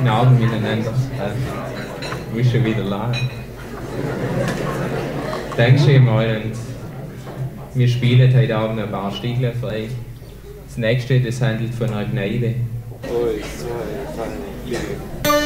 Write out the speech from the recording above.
Gnade miteinander. Du bist schon wieder live. Dankeschön mal. Wir spielen heute Abend ein paar Stiegler frei. Das nächste, das handelt von einer Gnade. 1, 2, 3, 4.